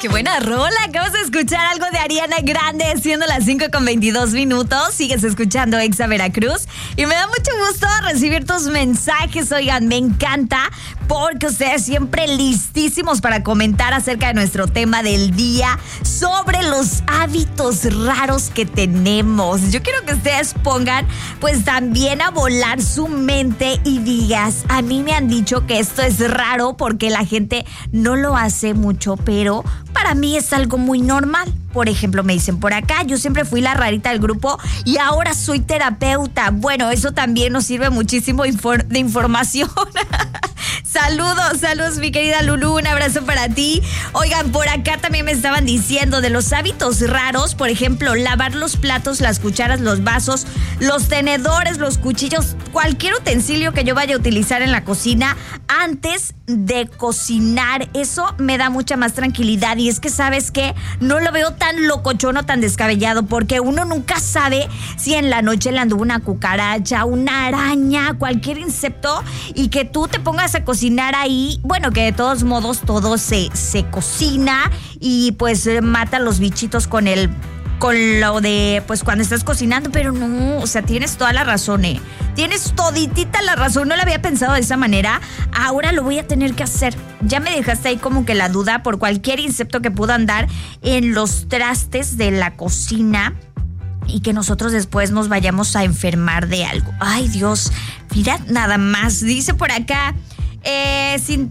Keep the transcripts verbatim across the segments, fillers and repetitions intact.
¡Qué buena rola! Acabas de escuchar algo de Ariana Grande, siendo las cinco con veintidós minutos. Sigues escuchando Exa Veracruz. Y me da mucho gusto recibir tus mensajes. Oigan, me encanta porque ustedes siempre listísimos para comentar acerca de nuestro tema del día sobre los hábitos raros que tenemos. Yo quiero que ustedes pongan pues también a volar su mente y digas, a mí me han dicho que esto es raro porque la gente no lo hace mucho, pero para mí es algo muy normal. Por ejemplo, me dicen por acá, yo siempre fui la rarita del grupo y ahora soy terapeuta. Bueno, eso también nos sirve muchísimo infor- de información. Saludos, saludos mi querida Lulú, un abrazo para ti. Oigan, por acá también me estaban diciendo de los hábitos raros, por ejemplo, lavar los platos, las cucharas, los vasos, los tenedores, los cuchillos, cualquier utensilio que yo vaya a utilizar en la cocina antes de cocinar. Eso me da mucha más tranquilidad y es que, ¿sabes qué? No lo veo tan locochón, tan descabellado, porque uno nunca sabe si en la noche le anduvo una cucaracha, una araña, cualquier insecto y que tú te pongas a cocinar ahí. Bueno, que de todos modos todo se, se cocina y pues mata los bichitos con el con lo de, pues cuando estás cocinando, pero no, o sea, tienes toda la razón, eh. Tienes toditita la razón, no lo había pensado de esa manera, ahora lo voy a tener que hacer. Ya me dejaste ahí como que la duda por cualquier insecto que pudo andar en los trastes de la cocina y que nosotros después nos vayamos a enfermar de algo. Ay, Dios, mira nada más, dice por acá, eh, sin...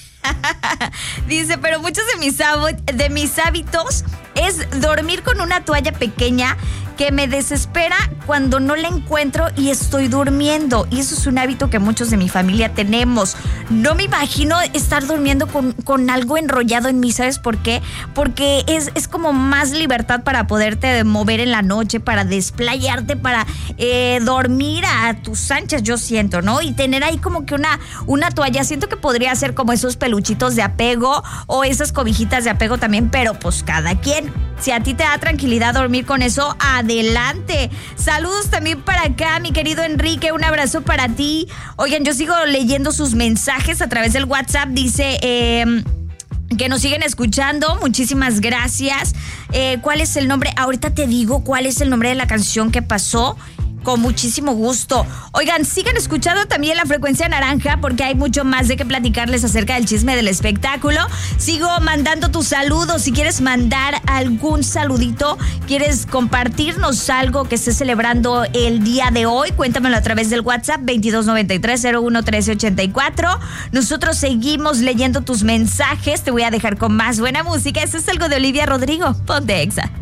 Dice, pero muchos de mis, de mis hábitos es dormir con una toalla pequeña que me desespera cuando no la encuentro y estoy durmiendo. Y eso es un hábito que muchos de mi familia tenemos. No me imagino estar durmiendo con, con algo enrollado en mí, ¿sabes por qué? Porque es, es como más libertad para poderte mover en la noche, para desplayarte, para eh, dormir a tus anchas, yo siento, ¿no? Y tener ahí como que una, una toalla, siento que podría ser como esos peluchitos de apego o esas cobijitas de apego también, pero pues cada quien. Si a ti te da tranquilidad dormir con eso, adelante. Saludos también para acá, mi querido Enrique, un abrazo para ti. Oigan, yo sigo leyendo sus mensajes a través del WhatsApp, dice... Eh, que nos siguen escuchando, muchísimas gracias. Eh, ¿Cuál es el nombre? Ahorita te digo cuál es el nombre de la canción que pasó. Con muchísimo gusto. Oigan, sigan escuchando también la frecuencia naranja porque hay mucho más de qué platicarles acerca del chisme del espectáculo. Sigo mandando tus saludos. Si quieres mandar algún saludito, quieres compartirnos algo que estés celebrando el día de hoy, cuéntamelo a través del WhatsApp veintidós noventa y tres cero uno trece ochenta y cuatro. Nosotros seguimos leyendo tus mensajes. Te voy a dejar con más buena música. Esto es algo de Olivia Rodrigo. Ponte Exa.